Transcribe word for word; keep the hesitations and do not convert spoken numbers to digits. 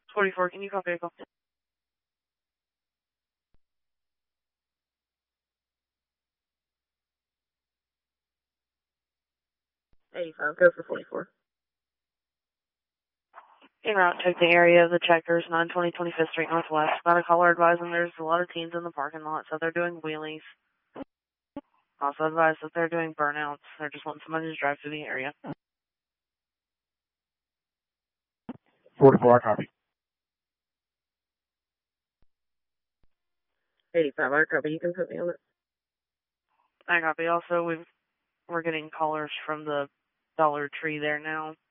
forty-four, can you copy a call? eighty-five, go for forty-four. En route, check the area of the checkers, nine twenty twenty-fifth Street Northwest. Got a caller advising there's a lot of teens in the parking lot, so they're doing wheelies. Also advised that they're doing burnouts. They're just wanting somebody to drive through the area. forty-four, I copy. eighty-five, I copy. You can put me on it. I copy. Also, we've, we're getting callers from the Dollar Tree there now.